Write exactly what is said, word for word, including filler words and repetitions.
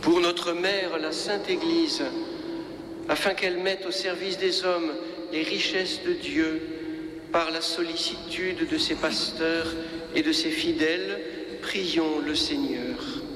Pour notre Mère, la Sainte Église, afin qu'elle mette au service des hommes les richesses de Dieu, par la sollicitude de ses pasteurs et de ses fidèles, prions le Seigneur.